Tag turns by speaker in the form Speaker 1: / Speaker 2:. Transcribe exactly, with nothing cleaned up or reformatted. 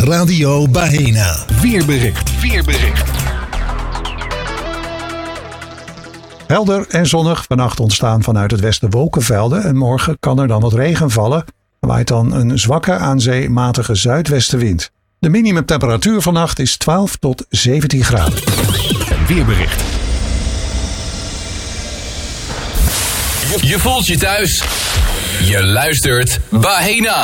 Speaker 1: Radio Bahena.
Speaker 2: Weerbericht. Weerbericht.
Speaker 3: Helder en zonnig. Vannacht ontstaan vanuit het westen wolkenvelden. En morgen kan er dan wat regen vallen. Er waait dan een zwakke aan zee matige zuidwestenwind. De minimumtemperatuur vannacht is twaalf tot zeventien graden.
Speaker 2: Weerbericht.
Speaker 4: Je voelt je thuis. Je luistert Bahena.